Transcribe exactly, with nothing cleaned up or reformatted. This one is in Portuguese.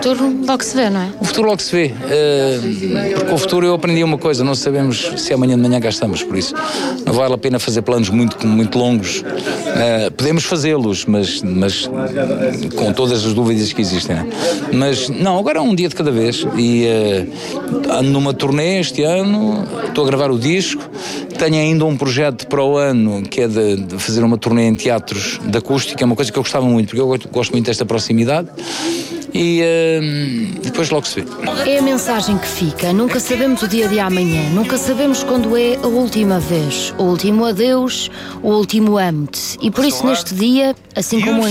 futuro logo se vê, não é? O futuro logo se vê. Uh, porque o futuro eu aprendi uma coisa, não sabemos se amanhã de manhã cá estamos, por isso não vale a pena fazer planos muito, muito longos. Uh, podemos fazê-los, mas, mas com todas as dúvidas que existem. Né? Mas não, agora é um dia de cada vez e uh, ando numa turnê este ano, estou a gravar o disco, tenho ainda um projeto para o ano que é de, de fazer uma turnê em teatros de acústica, é uma coisa que eu gostava muito, porque eu gosto muito desta proximidade. E uh, depois logo se vê. É a mensagem que fica. Nunca sabemos o dia de amanhã. Nunca sabemos quando é a última vez. O último adeus, o último amo-te. E por isso neste dia, assim como